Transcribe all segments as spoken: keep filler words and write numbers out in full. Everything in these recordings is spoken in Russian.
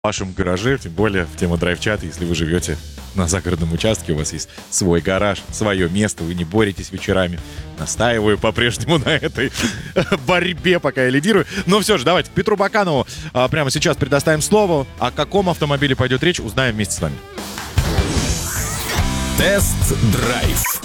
в вашем гараже, тем более в тему драйв-чата, если вы живете на загородном участке, у вас есть свой гараж, свое место, вы не боретесь вечерами. Настаиваю по-прежнему на этой борьбе, пока я лидирую. Но все же, давайте Петру Баканову а, прямо сейчас предоставим слово. О каком автомобиле пойдет речь, узнаем вместе с вами. Тест-драйв.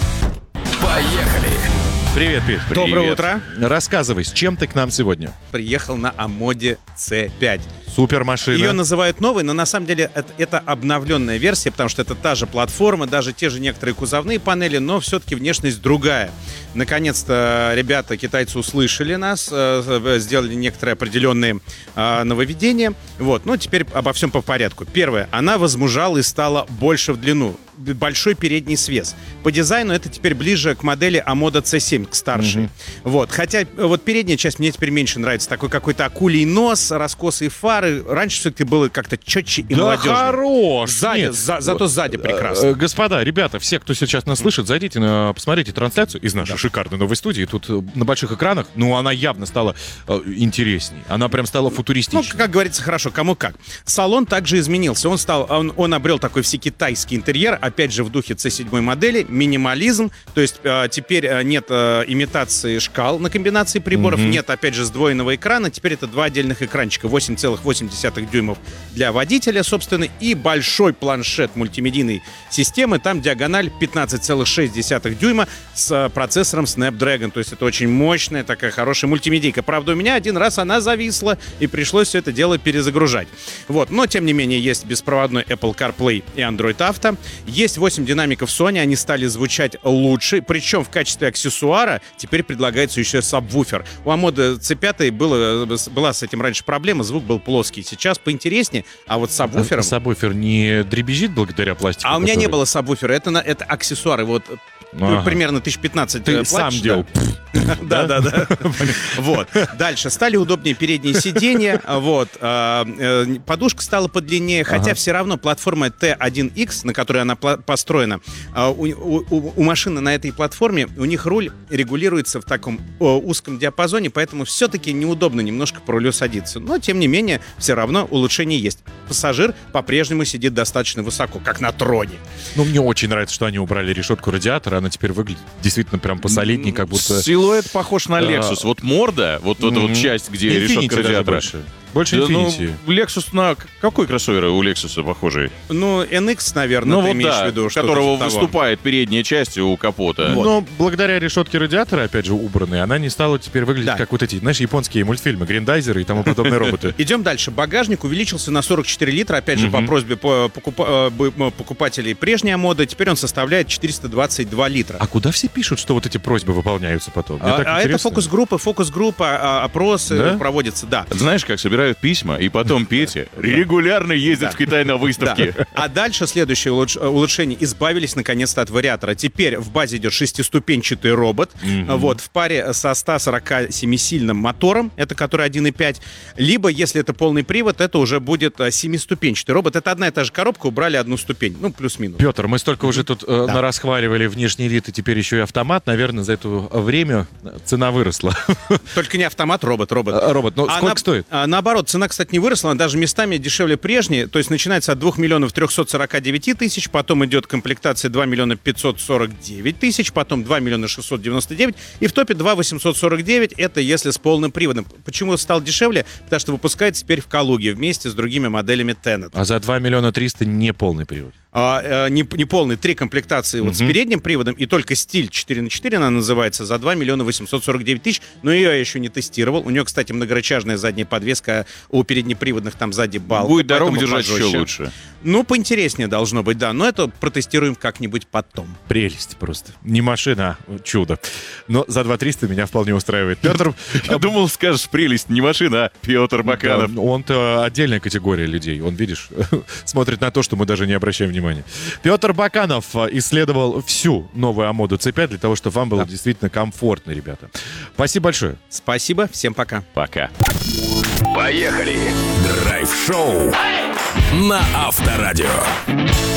Поехали! Привет, Петь. Доброе утро. Рассказывай, с чем ты к нам сегодня? Приехал на Амоде си пять. Супер машина. Ее называют новой, но на самом деле это, это обновленная версия, потому что это та же платформа, даже те же некоторые кузовные панели, но все-таки внешность другая. Наконец-то ребята, китайцы, услышали нас, э, сделали некоторые определенные э, нововведения. Вот, ну теперь обо всем по порядку. Первое, она возмужала и стала больше в длину. Большой передний свес. По дизайну это теперь ближе к модели Амода си семь, к старшей. Mm-hmm. Вот. Хотя вот передняя часть мне теперь меньше нравится. Такой какой-то акулий нос, раскосые фары. Раньше все-таки было как-то четче и да молодежно. Хорош! Сзади, Нет. за, зато сзади прекрасно. Господа, ребята, все, кто сейчас нас слышит, зайдите, на, посмотрите трансляцию из нашей да. шикарной новой студии. Тут на больших экранах, ну, она явно стала э, интересней. Она прям стала футуристичной. Ну, как говорится, хорошо, кому как. Салон также изменился. Он стал, он, он обрел такой всекитайский интерьер, опять же, в духе си семь модели, минимализм, то есть э, теперь э, нет э, имитации шкал на комбинации приборов, mm-hmm. нет, опять же, сдвоенного экрана, теперь это два отдельных экранчика, восемь целых восемь десятых дюймов для водителя, собственно, и большой планшет мультимедийной системы, там диагональ пятнадцать целых шесть десятых дюйма с э, процессором Snapdragon, то есть это очень мощная такая хорошая мультимедийка. Правда, у меня один раз она зависла, и пришлось все это дело перезагружать. Вот, но, тем не менее, есть беспроводной Apple CarPlay и Android Auto, есть восемь динамиков Sony, они стали звучать лучше, причем в качестве аксессуара теперь предлагается еще сабвуфер. У Амода си пять было, была с этим раньше проблема, звук был плоский, сейчас поинтереснее, а вот с сабвуфером... А сабвуфер не дребезжит благодаря пластику? А у меня который... не было сабвуфера, это, это аксессуары, вот... Ага. Примерно тысяч пятнадцать Ты платишь, сам делал. Да, да, да. Вот. Дальше. Стали удобнее передние сиденья. Вот. Подушка стала подлиннее, хотя все равно платформа ти один икс, на которой она построена, у машины на этой платформе, у них руль регулируется в таком узком диапазоне, поэтому все-таки неудобно немножко по рулю садиться. Но, тем не менее, все равно улучшение есть. Пассажир по-прежнему сидит достаточно высоко, как на троне. Ну, мне очень нравится, что они убрали решетку радиатора. Она теперь выглядит действительно прям посолиднее, как будто... Силуэт похож на Lexus. Вот морда, вот эта вот часть, где решетка радиатора. Больше Infiniti. Ну, Lexus на... Какой кроссовер у Lexus похожий? Ну, эн икс, наверное, ну, ты вот имеешь да, в виду. которого выступает передняя часть у капота. Вот. Но благодаря решетке радиатора, опять же, убранной, она не стала теперь выглядеть да. как вот эти, знаешь, японские мультфильмы, гриндайзеры и тому подобные роботы. Идем дальше. Багажник увеличился на сорок четыре литра, опять же, по просьбе покупателей прежней Амоды. Теперь он составляет четыреста двадцать два литра. А куда все пишут, что вот эти просьбы выполняются потом? А, а это фокус-группа, фокус-группа, опросы да? проводятся, да. Знаешь, как собирают письма, и потом Петя регулярно ездит да. в Китай на выставке. Да. А дальше следующее улучшение. Избавились, наконец-то, от вариатора. Теперь в базе идет шестиступенчатый робот. Mm-hmm. Вот, в паре со ста сорока семисильным мотором, это который один и пять. Либо, если это полный привод, это уже будет семиступенчатый робот. Это одна и та же коробка, убрали одну ступень. Ну, плюс-минус. Петр, мы столько mm-hmm. уже тут э, да. нарасхваливали внешний вид, и теперь еще и автомат. Наверное, за это время цена выросла. Только не автомат, робот, робот. А, робот. Но а сколько на, стоит? А, наоборот, цена, кстати, не выросла, она даже местами дешевле прежней, то есть начинается от двух миллионов трехсот сорока девяти тысяч, потом идет комплектация два миллиона пятьсот сорок девять тысяч, потом два миллиона шестьсот девяносто девять, и в топе два миллиона восемьсот сорок девять, это если с полным приводом. Почему стал дешевле? Потому что выпускается теперь в Калуге вместе с другими моделями Tenet. А за два миллиона триста не полный привод? А, а, не, не полный, три комплектации вот, uh-huh. с передним приводом, и только стиль четыре на четыре она называется, за два миллиона восемьсот сорок девять тысяч, но ее я еще не тестировал. У нее, кстати, многорычажная задняя подвеска, у переднеприводных там сзади балка. Будет дорогу держать пожестче. Еще лучше. Ну, поинтереснее должно быть, да, но это протестируем как-нибудь потом. Прелесть просто. Не машина, а чудо. Но за два триста меня вполне устраивает. Петр... Я думал, скажешь, прелесть, не машина, а Петр Баканов. Он-то отдельная категория людей. Он, видишь, смотрит на то, что мы даже не обращаем внимания. Петр Баканов исследовал всю новую Амоду си пять для того, чтобы вам было да. действительно комфортно, ребята. Спасибо большое. Спасибо, всем пока. Пока. Поехали! Драйв-шоу на Авторадио.